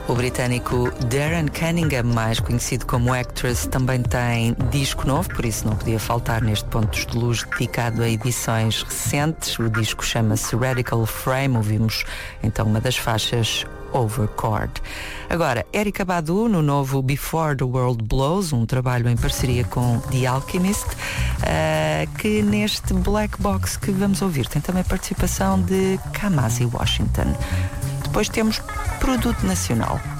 O britânico Darren Cunningham, mais conhecido como Actress, também tem disco novo, por isso não podia faltar neste Pontos de Luz dedicado a edições recentes. O disco chama-se Radical Frame, ouvimos então uma das faixas Overchord. Agora, Erykah Badu no novo Before the World Blows, um trabalho em parceria com The Alchemist, que neste Black Box que vamos ouvir tem também participação de Kamasi Washington. Depois temos produto nacional.